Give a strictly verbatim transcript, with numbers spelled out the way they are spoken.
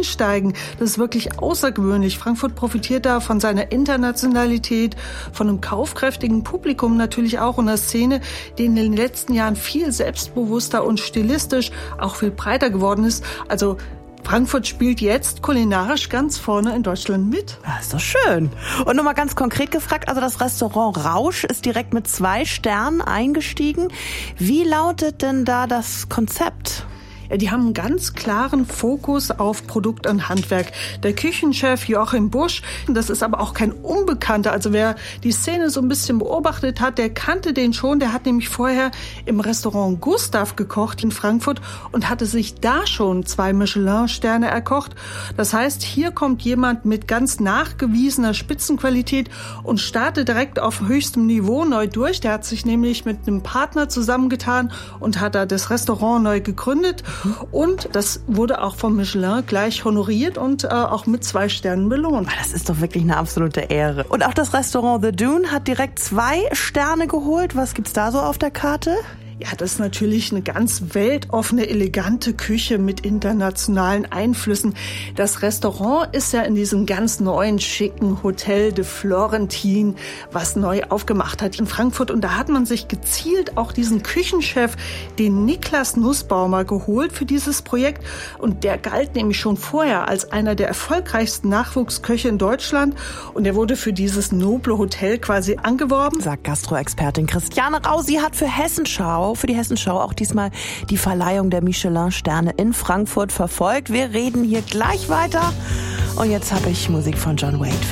einsteigen. Das ist wirklich außergewöhnlich. Frankfurt profitiert da von seiner Internationalität, von einem kaufkräftigen Publikum natürlich auch und einer Szene, die in den letzten Jahren viel selbstbewusster und stilistisch auch viel breiter geworden ist. Also Frankfurt spielt jetzt kulinarisch ganz vorne in Deutschland mit. Das ist doch schön. Und nochmal ganz konkret gefragt, also das Restaurant Rausch ist direkt mit zwei Sternen eingestiegen. Wie lautet denn da das Konzept? Ja, die haben einen ganz klaren Fokus auf Produkt und Handwerk. Der Küchenchef Joachim Busch, das ist aber auch kein Unbekannter. Also wer die Szene so ein bisschen beobachtet hat, der kannte den schon. Der hat nämlich vorher im Restaurant Gustav gekocht in Frankfurt und hatte sich da schon zwei Michelin-Sterne erkocht. Das heißt, hier kommt jemand mit ganz nachgewiesener Spitzenqualität und startet direkt auf höchstem Niveau neu durch. Der hat sich nämlich mit einem Partner zusammengetan und hat da das Restaurant neu gegründet. Und das wurde auch vom Michelin gleich honoriert und äh, auch mit zwei Sternen belohnt. Das ist doch wirklich eine absolute Ehre. Und auch das Restaurant The Dune hat direkt zwei Sterne geholt. Was gibt's da so auf der Karte? Ja, das ist natürlich eine ganz weltoffene, elegante Küche mit internationalen Einflüssen. Das Restaurant ist ja in diesem ganz neuen, schicken Hotel de Florentin, was neu aufgemacht hat in Frankfurt. Und da hat man sich gezielt auch diesen Küchenchef, den Niklas Nussbaumer, geholt für dieses Projekt. Und der galt nämlich schon vorher als einer der erfolgreichsten Nachwuchsköche in Deutschland. Und er wurde für dieses noble Hotel quasi angeworben. Sagt Gastroexpertin Christiane Rau. Sie hat für Hessenschau für die Hessenschau auch diesmal die Verleihung der Michelin-Sterne in Frankfurt verfolgt. Wir reden hier gleich weiter. Und jetzt habe ich Musik von John Wayne für